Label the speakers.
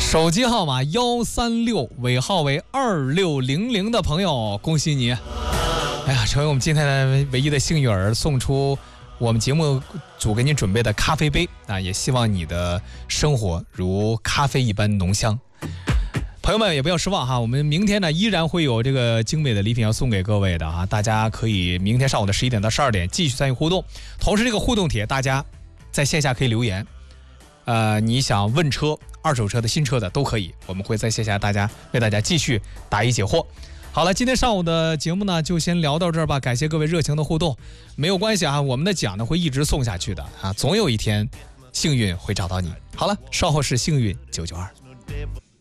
Speaker 1: 手机号码136尾号为2600的朋友，恭喜你！哎呀，成为我们今天的唯一的幸运儿，送出我们节目组给你准备的咖啡杯啊！也希望你的生活如咖啡一般浓香。朋友们也不要失望哈，我们明天呢依然会有这个精美的礼品要送给各位的啊！大家可以明天上午的11点到12点继续参与互动。同时这个互动帖大家在线下可以留言，你想问车、二手车的、新车的都可以，我们会在线下为大家继续答疑解惑。好了，今天上午的节目呢就先聊到这儿吧，感谢各位热情的互动。没有关系啊，我们的奖呢会一直送下去的啊，总有一天幸运会找到你。好了，稍后是幸运992。